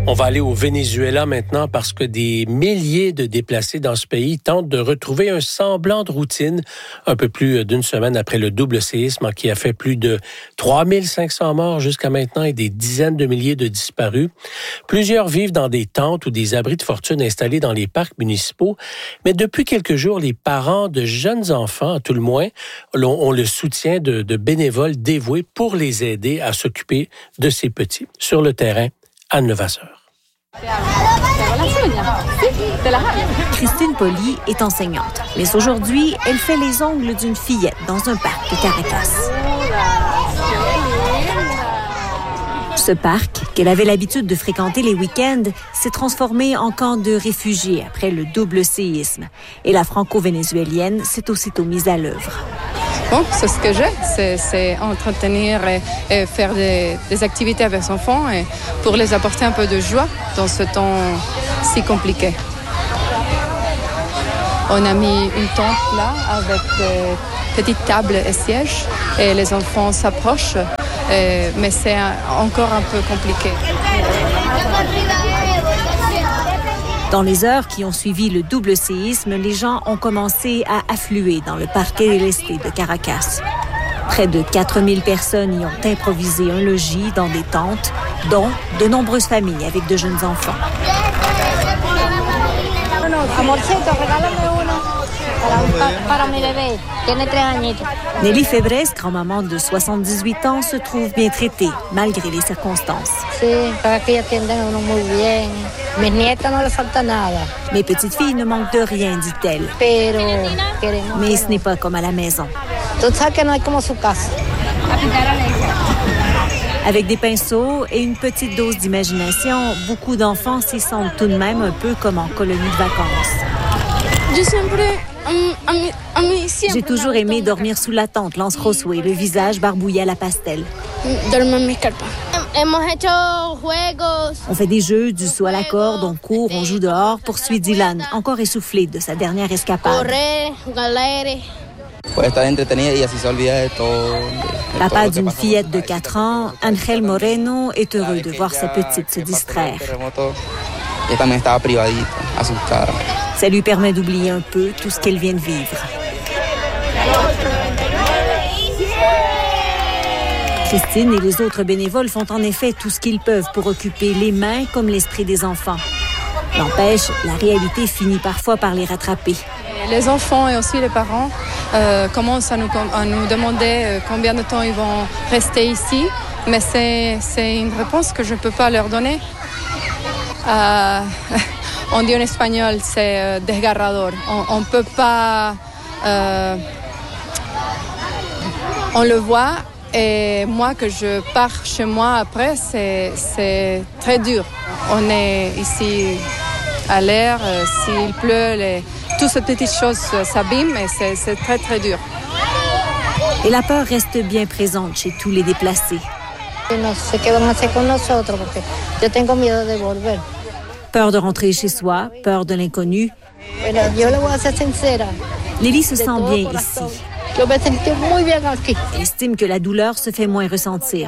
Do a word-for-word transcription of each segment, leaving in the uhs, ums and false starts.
On va aller au Venezuela maintenant parce que des milliers de déplacés dans ce pays tentent de retrouver un semblant de routine un peu plus d'une semaine après le double séisme qui a fait plus de trois mille cinq cents morts jusqu'à maintenant et des dizaines de milliers de disparus. Plusieurs vivent dans des tentes ou des abris de fortune installés dans les parcs municipaux. Mais depuis quelques jours, les parents de jeunes enfants, à tout le moins, ont le soutien de, de bénévoles dévoués pour les aider à s'occuper de ces petits. Sur le terrain, Anne Levasseur. Christine Poli est enseignante, mais aujourd'hui, elle fait les ongles d'une fillette dans un parc de Caracas. Ce parc, qu'elle avait l'habitude de fréquenter les week-ends, s'est transformé en camp de réfugiés après le double séisme. Et la franco-vénézuélienne s'est aussitôt mise à l'œuvre. Bon, c'est ce que j'ai, c'est, c'est entretenir et, et faire des, des activités avec les enfants et pour les apporter un peu de joie dans ce temps si compliqué. On a mis une tente là avec des petites tables et sièges et les enfants s'approchent, et, mais c'est un, encore un peu compliqué. Dans les heures qui ont suivi le double séisme, les gens ont commencé à affluer dans le Parque del Este de Caracas. Près de quatre mille personnes y ont improvisé un logis dans des tentes, dont de nombreuses familles avec de jeunes enfants. Nelly Febres, grand-maman de soixante-dix-huit ans, se trouve bien traitée, malgré les circonstances. Mes petites filles ne manquent de rien, dit-elle. Mais ce n'est pas comme à la maison. Avec des pinceaux et une petite dose d'imagination, beaucoup d'enfants s'y sentent tout de même un peu comme en colonie de vacances. J'ai toujours aimé dormir sous la tente, lance Josué, le visage barbouillé à la pastel. On fait des jeux, du saut à la corde, on court, on joue dehors, poursuit Dylan, encore essoufflé de sa dernière escapade. Papa d'une fillette de quatre ans, Angel Moreno est heureux de voir sa petite se distraire. Ça lui permet d'oublier un peu tout ce qu'elle vient de vivre. Christine et les autres bénévoles font en effet tout ce qu'ils peuvent pour occuper les mains comme l'esprit des enfants. N'empêche, la réalité finit parfois par les rattraper. Les enfants et aussi les parents euh, commencent à nous, à nous demander euh, combien de temps ils vont rester ici, mais c'est, c'est une réponse que je ne peux pas leur donner. Euh, on dit en espagnol, c'est euh, desgarrador. On ne peut pas... Euh, on le voit, et moi, que je pars chez moi après, c'est, c'est très dur. On est ici à l'air, euh, s'il pleut, les, toutes ces petites choses s'abîment et c'est, c'est très, très dur. Et la peur reste bien présente chez tous les déplacés. Peur de rentrer chez soi, peur de l'inconnu. Nelly se sent bien ici. Elle estime que la douleur se fait moins ressentir.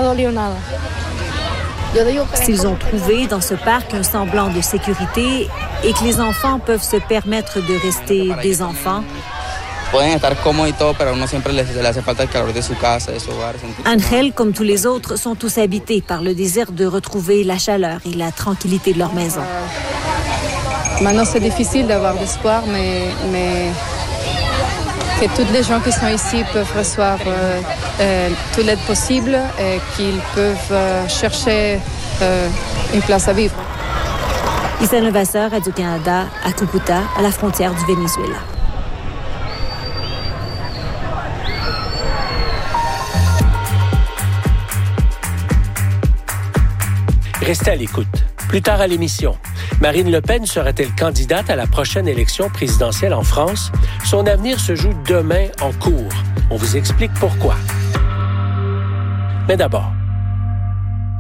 S'ils ont trouvé dans ce parc un semblant de sécurité et que les enfants peuvent se permettre de rester des enfants, Angel, comme tous les autres, sont tous habités par le désir de retrouver la chaleur et la tranquillité de leur maison. Maintenant, c'est difficile d'avoir d'espoir, mais, mais que tous les gens qui sont ici peuvent recevoir euh, euh, toute l'aide possible et qu'ils peuvent euh, chercher euh, une place à vivre. Issa Levasseur, Radio-Canada, à Cúcuta, à la frontière du Venezuela. Restez à l'écoute. Plus tard à l'émission, Marine Le Pen sera-t-elle candidate à la prochaine élection présidentielle en France? Son avenir se joue demain en cours. On vous explique pourquoi. Mais d'abord...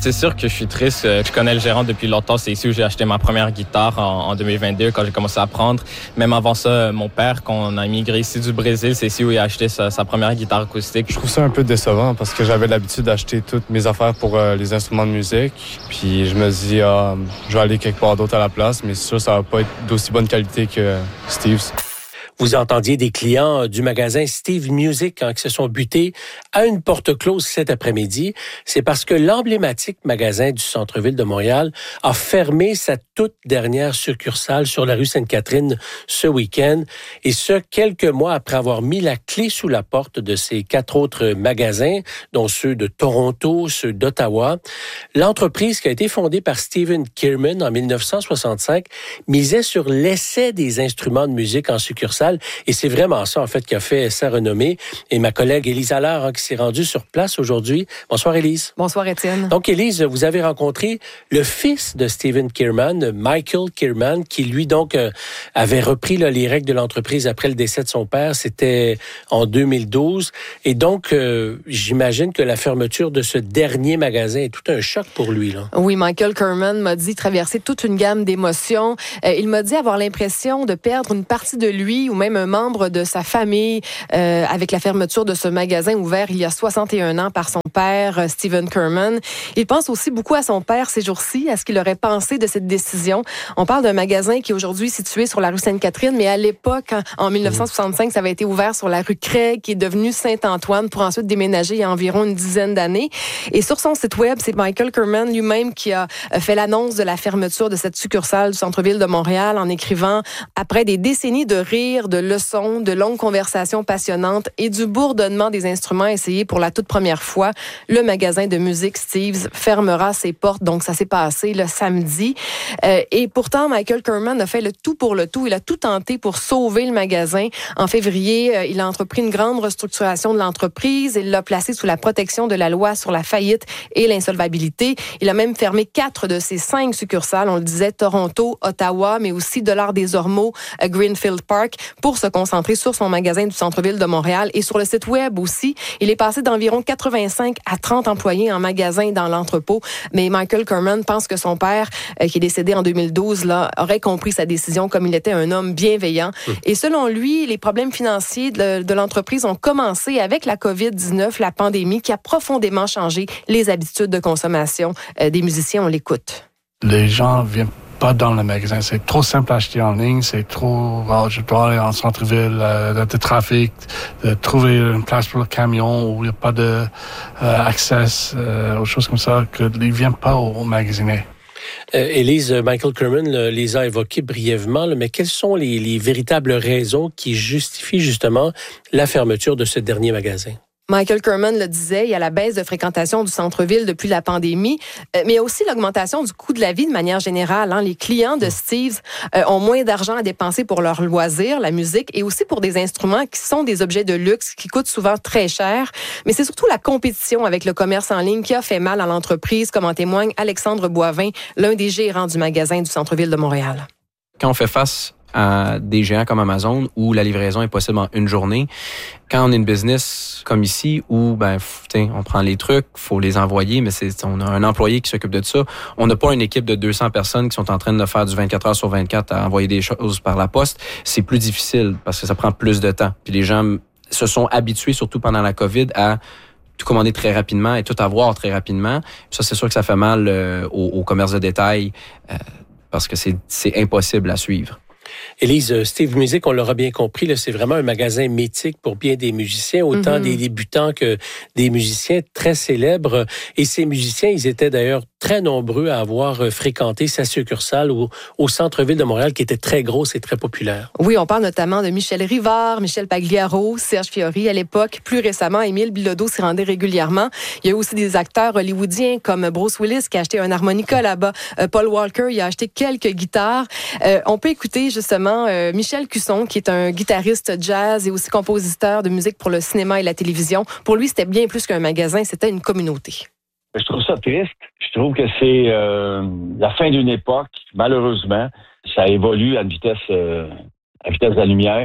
C'est sûr que je suis triste. Je connais le gérant depuis longtemps. C'est ici où j'ai acheté ma première guitare en, en deux mille vingt-deux quand j'ai commencé à apprendre. Même avant ça, mon père, quand on a immigré ici du Brésil, c'est ici où il a acheté sa, sa première guitare acoustique. Je trouve ça un peu décevant parce que j'avais l'habitude d'acheter toutes mes affaires pour euh, les instruments de musique. Puis je me dis, euh, je vais aller quelque part d'autre à la place, mais c'est sûr ça va pas être d'aussi bonne qualité que Steve's. Vous entendiez des clients du magasin Steve Music hein, qui se sont butés à une porte close cet après-midi. C'est parce que l'emblématique magasin du centre-ville de Montréal a fermé sa toute dernière succursale sur la rue Sainte-Catherine ce week-end. Et ce, quelques mois après avoir mis la clé sous la porte de ses quatre autres magasins, dont ceux de Toronto, ceux d'Ottawa. L'entreprise qui a été fondée par Stephen Kierman en dix-neuf cent soixante-cinq misait sur l'essai des instruments de musique en succursale. Et c'est vraiment ça, en fait, qui a fait sa renommée. Et ma collègue Élise Allard, hein, qui s'est rendue sur place aujourd'hui. Bonsoir, Élise. Bonsoir, Étienne. Donc, Élise, vous avez rencontré le fils de Stephen Kierman, Michael Kierman, qui, lui, donc, euh, avait repris là, les règles de l'entreprise après le décès de son père. C'était en deux mille douze. Et donc, euh, j'imagine que la fermeture de ce dernier magasin est tout un choc pour lui, là. Oui, Michael Kierman m'a dit traverser toute une gamme d'émotions. Euh, il m'a dit avoir l'impression de perdre une partie de lui ou même un membre de sa famille euh, avec la fermeture de ce magasin ouvert il y a soixante et un ans par son père, Stephen Kierman. Il pense aussi beaucoup à son père ces jours-ci, à ce qu'il aurait pensé de cette décision. On parle d'un magasin qui est aujourd'hui situé sur la rue Sainte-Catherine, mais à l'époque, en dix-neuf cent soixante-cinq, ça avait été ouvert sur la rue Craig, qui est devenue Saint-Antoine, pour ensuite déménager il y a environ une dizaine d'années. Et sur son site web, c'est Michael Kierman lui-même qui a fait l'annonce de la fermeture de cette succursale du centre-ville de Montréal en écrivant « Après des décennies de rire, de leçons, de longues conversations passionnantes et du bourdonnement des instruments essayés pour la toute première fois, le magasin de musique Steve's fermera ses portes. » Donc, ça s'est passé le samedi. Euh, et pourtant, Michael Kierman a fait le tout pour le tout. Il a tout tenté pour sauver le magasin. En février, euh, il a entrepris une grande restructuration de l'entreprise. Il l'a placé sous la protection de la loi sur la faillite et l'insolvabilité. Il a même fermé quatre de ses cinq succursales. On le disait, Toronto, Ottawa, mais aussi Dollard-des-Ormeaux, euh, Greenfield Park, pour se concentrer sur son magasin du centre-ville de Montréal et sur le site web aussi. Il est passé d'environ quatre-vingt-cinq à trente employés en magasin dans l'entrepôt. Mais Michael Kierman pense que son père, euh, qui est décédé en deux mille douze, là, aurait compris sa décision comme il était un homme bienveillant. Mmh. Et selon lui, les problèmes financiers de, de l'entreprise ont commencé avec la covid dix-neuf, la pandémie, qui a profondément changé les habitudes de consommation euh, des musiciens. On l'écoute. Les gens viennent pas dans le magasin. C'est trop simple à acheter en ligne. C'est trop... Oh, je dois aller en centre-ville, euh, de trafic, de trouver une place pour le camion où il n'y a pas de euh, accès euh, aux choses comme ça, qu'ils ne viennent pas au, au magasin. Euh, Élise, Michael Kierman le, les a évoqués brièvement, là, mais quelles sont les, les véritables raisons qui justifient justement la fermeture de ce dernier magasin? Michael Kierman le disait, il y a la baisse de fréquentation du centre-ville depuis la pandémie, euh, mais il y a aussi l'augmentation du coût de la vie de manière générale. Hein. Les clients de Steve's euh, ont moins d'argent à dépenser pour leurs loisirs, la musique, et aussi pour des instruments qui sont des objets de luxe, qui coûtent souvent très cher. Mais c'est surtout la compétition avec le commerce en ligne qui a fait mal à l'entreprise, comme en témoigne Alexandre Boivin, l'un des gérants du magasin du centre-ville de Montréal. Quand on fait face à des géants comme Amazon où la livraison est possible en une journée, quand on est une business comme ici où ben on prend les trucs, faut les envoyer, mais c'est on a un employé qui s'occupe de ça. On n'a pas une équipe de deux cents personnes qui sont en train de faire du vingt-quatre heures sur vingt-quatre à envoyer des choses par la poste. C'est plus difficile parce que ça prend plus de temps. Puis les gens se sont habitués, surtout pendant la COVID, à tout commander très rapidement et tout avoir très rapidement. Ça, c'est sûr que ça fait mal euh, au, au commerce de détail euh, parce que c'est, c'est impossible à suivre. Élise, Steve Music, on l'aura bien compris, là, c'est vraiment un magasin mythique pour bien des musiciens, autant mm-hmm. des débutants que des musiciens très célèbres. Et ces musiciens, ils étaient d'ailleurs très nombreux à avoir fréquenté sa succursale au, au centre-ville de Montréal, qui était très grosse et très populaire. Oui, on parle notamment de Michel Rivard, Michel Pagliaro, Serge Fiori à l'époque. Plus récemment, Émile Bilodeau s'y rendait régulièrement. Il y a aussi des acteurs hollywoodiens comme Bruce Willis qui a acheté un harmonica là-bas. Euh, Paul Walker, il a acheté quelques guitares. Euh, on peut écouter justement euh, Michel Cusson, qui est un guitariste jazz et aussi compositeur de musique pour le cinéma et la télévision. Pour lui, c'était bien plus qu'un magasin, c'était une communauté. Je trouve ça triste. Je trouve que c'est euh, la fin d'une époque. Malheureusement, ça évolue à une vitesse, euh, à vitesse de la lumière.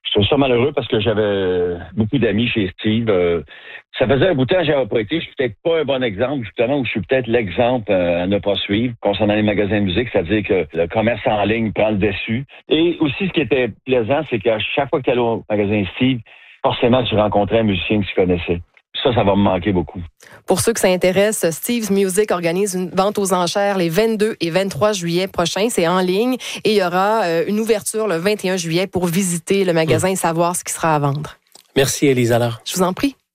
Je trouve ça malheureux parce que j'avais beaucoup d'amis chez Steve. Euh, ça faisait un bout de temps que j'avais pas été. Je suis peut-être pas un bon exemple, justement, ou je suis peut-être l'exemple à ne pas suivre concernant les magasins de musique, c'est-à-dire que le commerce en ligne prend le dessus. Et aussi, ce qui était plaisant, c'est qu'à chaque fois que tu allais au magasin Steve, forcément, tu rencontrais un musicien que tu connaissais. Ça, ça va me manquer beaucoup. Pour ceux que ça intéresse, Steve's Music organise une vente aux enchères les vingt-deux et vingt-trois juillet prochains. C'est en ligne et il y aura une ouverture le vingt et un juillet pour visiter le magasin et savoir ce qui sera à vendre. Merci, Élise Allard. Je vous en prie.